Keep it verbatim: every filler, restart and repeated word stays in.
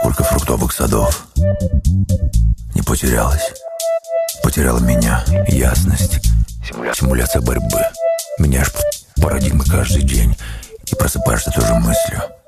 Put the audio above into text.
Сколько фруктовых садов. Не потерялась. Потеряла меня. Ясность. Симуляция борьбы. Меняешь парадигмы каждый день. И просыпаешься тоже мыслью.